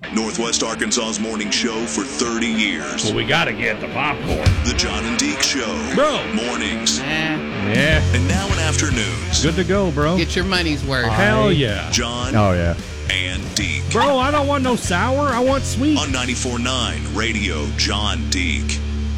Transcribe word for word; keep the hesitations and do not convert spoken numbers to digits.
Northwest Arkansas's morning show for thirty years. Well, we got to get the popcorn. The John and Deke Show. Bro. Mornings. Eh, Yeah. And now in afternoons. Good to go, bro. get your money's worth. Hell yeah. John Oh, yeah. and Deke. Bro, I don't want no sour. I want sweet. On ninety-four point nine Radio John Deke.